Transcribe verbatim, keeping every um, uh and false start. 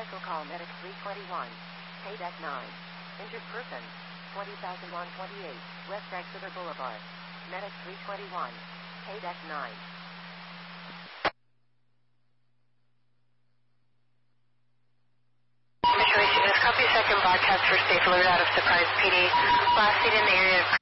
Vehicle call Medic three twenty-one. K nine. Injured person. twenty thousand one twenty-eight. West Exeter Boulevard. Medic three twenty-one. K nine. Copy second broadcast for safe alert out of Surprise P D. Last seat in the area of